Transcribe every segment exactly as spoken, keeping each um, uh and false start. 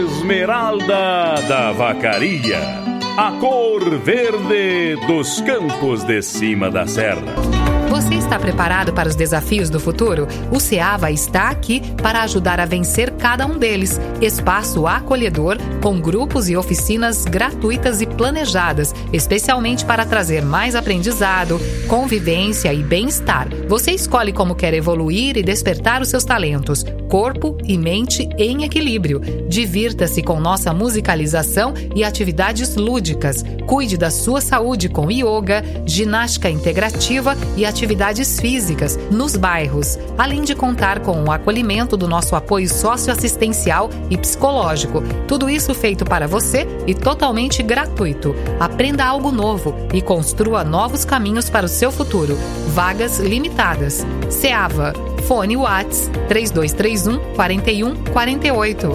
Esmeralda da Vacaria, a cor verde dos campos de cima da serra. Você está preparado para os desafios do futuro? O SEAVA está aqui para ajudar a vencer cada um deles. Espaço acolhedor, com grupos e oficinas gratuitas e planejadas, especialmente para trazer mais aprendizado, convivência e bem-estar. Você escolhe como quer evoluir e despertar os seus talentos, corpo e mente em equilíbrio. Divirta-se com nossa musicalização e atividades lúdicas. Cuide da sua saúde com yoga, ginástica integrativa e atividades atividades físicas nos bairros, além de contar com o acolhimento do nosso apoio socioassistencial e psicológico. Tudo isso feito para você e totalmente gratuito. Aprenda algo novo e construa novos caminhos para o seu futuro. Vagas limitadas. SEAVA. Fone Whats três dois três um, quatro um quatro oito.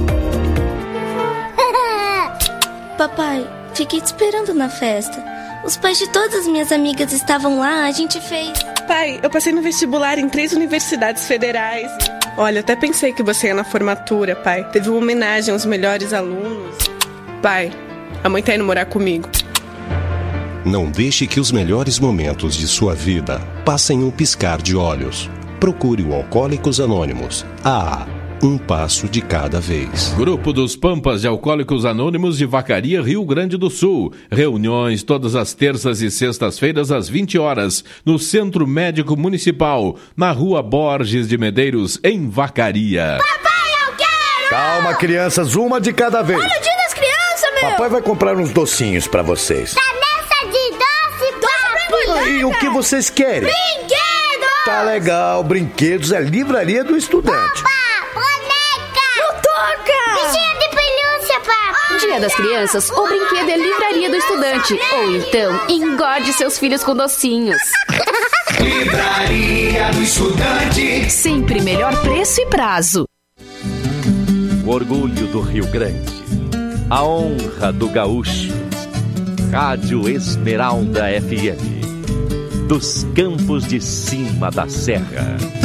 Papai, fiquei te esperando na festa. Os pais de todas as minhas amigas estavam lá, a gente fez... Pai, eu passei no vestibular em três universidades federais. Olha, até pensei que você ia na formatura, pai. Teve uma homenagem aos melhores alunos. Pai, a mãe tá indo morar comigo. Não deixe que os melhores momentos de sua vida passem um piscar de olhos. Procure o Alcoólicos Anônimos. Ah, um passo de cada vez. Grupo dos Pampas de Alcoólicos Anônimos de Vacaria, Rio Grande do Sul. Reuniões todas as terças e sextas-feiras às vinte horas, no Centro Médico Municipal, na Rua Borges de Medeiros, em Vacaria. Papai, eu quero! Calma, crianças, uma de cada vez. Olha o dia das crianças, meu! Papai vai comprar uns docinhos pra vocês. Canessa de doce, papai! E o que vocês querem? Brinquedos! Tá legal, brinquedos é Livraria do Estudante. Papai! Bichinho de pelúcia, papai! Dia das Crianças, o brinquedo é Livraria do Estudante. Ou então, engorde seus filhos com docinhos. Livraria do Estudante. Sempre melhor preço e prazo. O orgulho do Rio Grande. A honra do gaúcho. Rádio Esmeralda F M. Dos campos de cima da serra.